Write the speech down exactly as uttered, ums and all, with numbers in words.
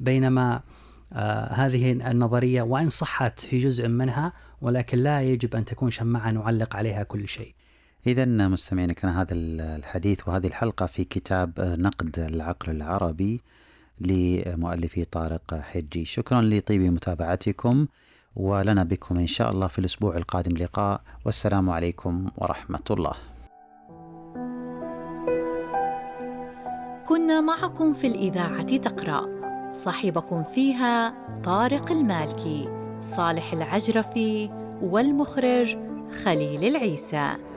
بينما آه هذه النظرية وإن صحت في جزء منها، ولكن لا يجب أن تكون شماعة نعلق عليها كل شيء. إذن مستمعين، كان هذا الحديث وهذه الحلقة في كتاب نقد العقل العربي لمؤلفه طارق حجي. شكرا لطيب متابعتكم، ولنا بكم إن شاء الله في الأسبوع القادم لقاء، والسلام عليكم ورحمة الله. كنا معكم في الإذاعة تقرأ، صاحبكم فيها طارق المالكي، صالح العجرفي، والمخرج خليل العيسى.